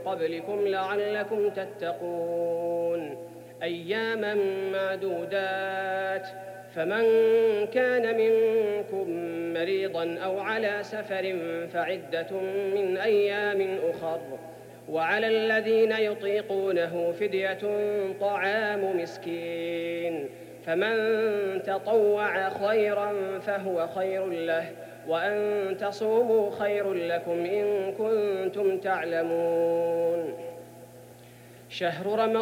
قبلكم لعلكم تتقون أياما معدودات فمن كان منكم مريضا أو على سفر فعدة من أيام أخر وعلى الذين يطيقونه فدية طعام مسكين فمن تطوع خيرا فهو خير له وأن تصوموا خير لكم إن كنتم تعلمون شهر رمضان